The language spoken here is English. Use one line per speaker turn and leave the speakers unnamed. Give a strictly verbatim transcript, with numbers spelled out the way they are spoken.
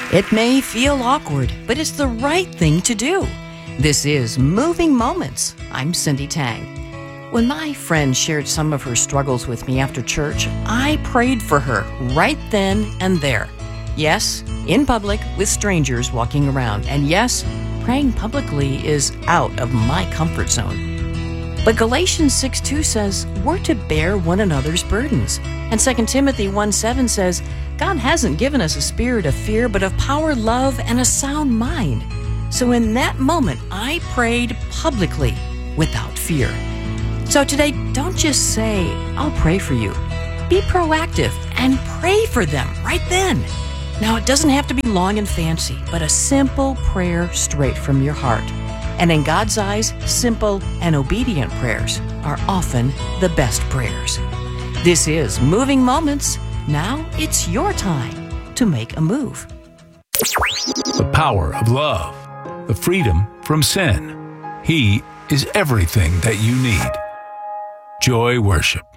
It may feel awkward, but it's the right thing to do. This is Moving Moments. I'm Cindy Tang. When my friend shared some of her struggles with me after church, I prayed for her right then and there. Yes, in public with strangers walking around. And yes, praying publicly is out of my comfort zone. But Galatians six two says we're to bear one another's burdens. And Second Timothy one seven says God hasn't given us a spirit of fear, but of power, love, and a sound mind. So in that moment, I prayed publicly without fear. So today, don't just say, I'll pray for you. Be proactive and pray for them right then. Now, it doesn't have to be long and fancy, but a simple prayer straight from your heart. And in God's eyes, simple and obedient prayers are often the best prayers. This is Moving Moments. Now it's your time to make a move.
The power of love, the freedom from sin. He is everything that you need. Joy Worship.